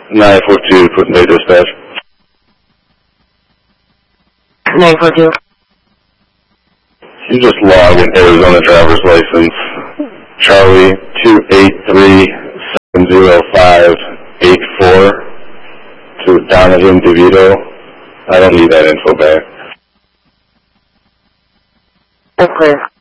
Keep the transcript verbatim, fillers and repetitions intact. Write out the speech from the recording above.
nine four two, put in Bay Dispatch. nine four two. You just log an Arizona driver's license. Charlie two eight three seven zero five eight four to Donovan DeVito. I don't need that info back. That's clear.